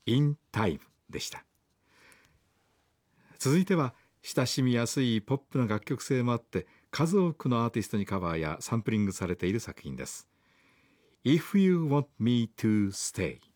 In Time でした。続いては親しみやすいポップな楽曲性もあって数多くのアーティストにカバーやサンプリングされている作品です。If You Want Me to Stay